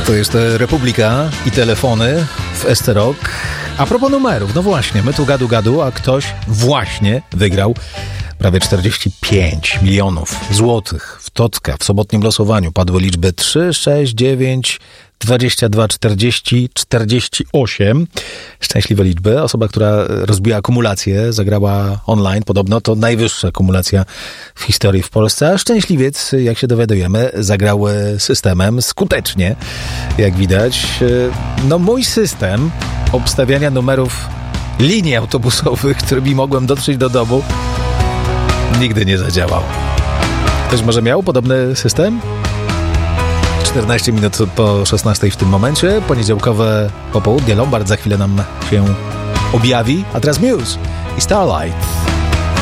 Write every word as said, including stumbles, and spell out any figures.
To jest Republika i telefony w S C Rock. A propos numerów, no właśnie, my tu gadu gadu, a ktoś właśnie wygrał prawie czterdzieści pięć milionów złotych w Totka w sobotnim losowaniu. Padły liczby trzy, sześć, dziewięć, dwadzieścia dwa, czterdzieści, czterdzieści osiem. Szczęśliwe liczby. Osoba, która rozbiła akumulację, zagrała online. Podobno to najwyższa akumulacja w historii w Polsce. A szczęśliwiec, jak się dowiadujemy, zagrał systemem skutecznie, jak widać. No mój system obstawiania numerów linii autobusowych, którymi mogłem dotrzeć do domu, nigdy nie zadziałał. Ktoś może miał podobny system? czternaście minut po szesnastej w tym momencie. Poniedziałkowe popołudnie. Lombard za chwilę nam się objawi. A teraz Muse i Starlight.